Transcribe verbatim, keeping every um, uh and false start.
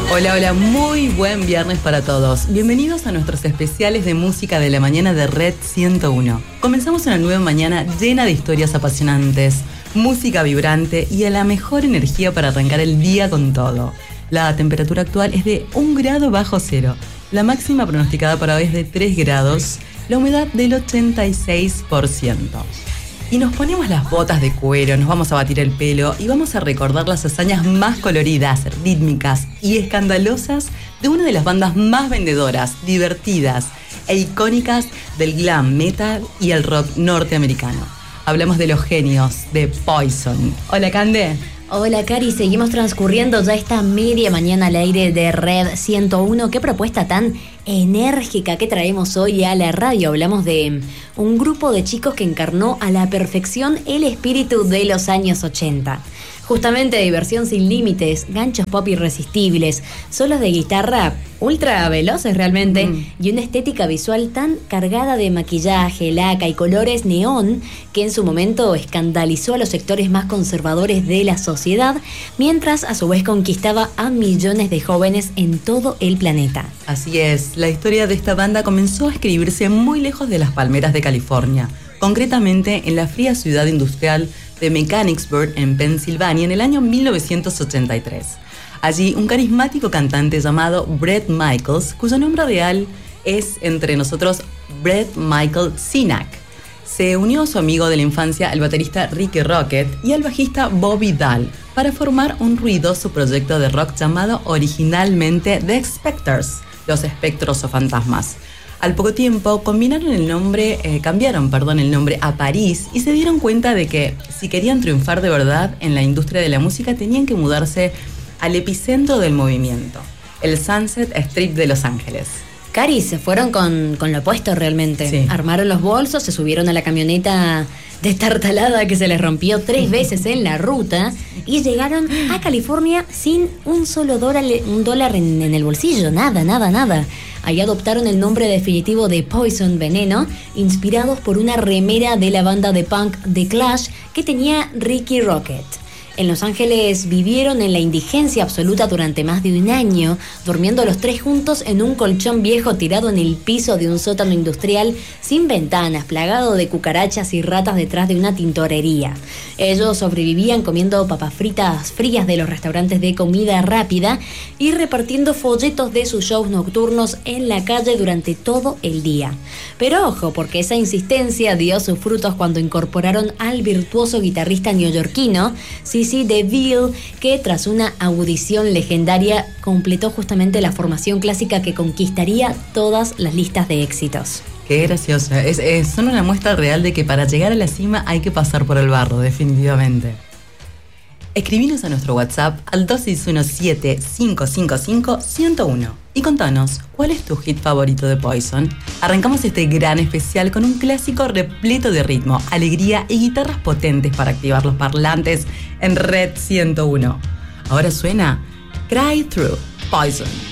Hola, hola, muy buen viernes para todos. Bienvenidos a nuestros especiales de música de la mañana de Red ciento uno. Comenzamos una nueva mañana llena de historias apasionantes, música vibrante y a la mejor energía para arrancar el día con todo. La temperatura actual es de un grado bajo cero. La máxima pronosticada para hoy es de tres grados, la humedad del ochenta y seis por ciento. Y nos ponemos las botas de cuero, nos vamos a batir el pelo y vamos a recordar las hazañas más coloridas, rítmicas y escandalosas de una de las bandas más vendedoras, divertidas e icónicas del glam metal y el rock norteamericano. Hablamos de los genios de Poison. Hola, Cande. Hola, Cari, seguimos transcurriendo ya esta media mañana al aire de Red ciento uno. Qué propuesta tan enérgica que traemos hoy a la radio. Hablamos de un grupo de chicos que encarnó a la perfección el espíritu de los años ochenta. Justamente diversión sin límites, ganchos pop irresistibles, solos de guitarra ultra veloces realmente, mm. y una estética visual tan cargada de maquillaje, laca y colores neón que en su momento escandalizó a los sectores más conservadores de la sociedad, mientras a su vez conquistaba a millones de jóvenes en todo el planeta. Así es, la historia de esta banda comenzó a escribirse muy lejos de las palmeras de California, concretamente en la fría ciudad industrial de Mechanicsburg, en Pensilvania, en el año mil novecientos ochenta y tres. Allí, un carismático cantante llamado Bret Michaels, cuyo nombre real es, entre nosotros, Bret Michael Sinak, se unió a su amigo de la infancia, el baterista Ricky Rocket, y al bajista Bobby Dahl, para formar un ruidoso proyecto de rock llamado originalmente The Spectres, los espectros o fantasmas. Al poco tiempo combinaron el nombre, eh, cambiaron perdón, el nombre a París y se dieron cuenta de que si querían triunfar de verdad en la industria de la música tenían que mudarse al epicentro del movimiento, el Sunset Strip de Los Ángeles. Cari, se fueron con, con lo opuesto realmente. Sí. Armaron los bolsos, se subieron a la camioneta destartalada que se les rompió tres veces en la ruta y llegaron a California sin un solo dólar, un dólar en, en el bolsillo, nada, nada, nada. Ahí adoptaron el nombre definitivo de Poison, Veneno, inspirados por una remera de la banda de punk The Clash que tenía Ricky Rocket. En Los Ángeles vivieron en la indigencia absoluta durante más de un año, durmiendo los tres juntos en un colchón viejo tirado en el piso de un sótano industrial sin ventanas, plagado de cucarachas y ratas detrás de una tintorería. Ellos sobrevivían comiendo papas fritas frías de los restaurantes de comida rápida y repartiendo folletos de sus shows nocturnos en la calle durante todo el día. Pero ojo, porque esa insistencia dio sus frutos cuando incorporaron al virtuoso guitarrista neoyorquino C C DeVille, que tras una audición legendaria completó justamente la formación clásica que conquistaría todas las listas de éxitos. Qué graciosa, es, es, son una muestra real de que para llegar a la cima hay que pasar por el barro, definitivamente. Escribinos a nuestro WhatsApp al dos seis uno siete, cinco cinco cinco, uno cero uno y contanos, ¿cuál es tu hit favorito de Poison? Arrancamos este gran especial con un clásico repleto de ritmo, alegría y guitarras potentes para activar los parlantes en Red ciento uno. Ahora suena Cry Through, Poison.